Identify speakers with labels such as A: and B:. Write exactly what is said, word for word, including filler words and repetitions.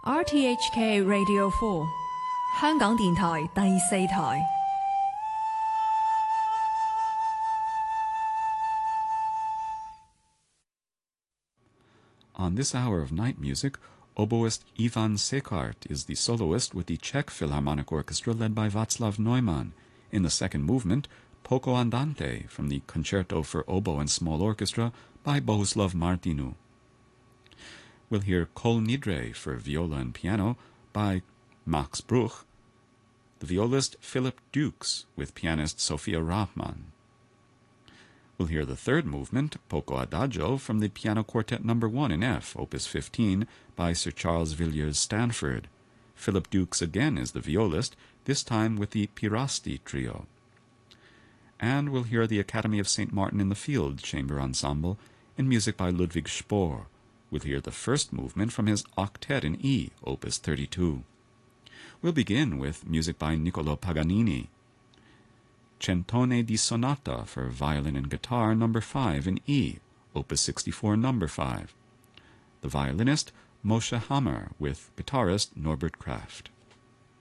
A: R T H K Radio four 香港電台第四台。
B: On this hour of night music, oboist Ivan Sekart is the soloist with the Czech Philharmonic Orchestra led by Václav Neumann. In the second movement, Poco Andante from the Concerto for Oboe and Small Orchestra by Bohuslav Martinu. We'll hear Kol Nidre for viola and piano by Max Bruch, the violist Philip Dukes with pianist Sofia Rahman. We'll hear the third movement, Poco Adagio, from the Piano Quartet number one in F, opus fifteen, by Sir Charles Villiers Stanford. Philip Dukes again is the violist, this time with the Pirasti Trio. And we'll hear the Academy of Saint Martin in the Field Chamber Ensemble in music by Ludwig Spohr. We'll hear the first movement from his Octet in E, opus thirty-two. We'll begin with music by Niccolò Paganini. Centone di Sonata for violin and guitar, number five in E, opus sixty-four, number five. The violinist, Moshe Hammer, with guitarist Norbert Kraft.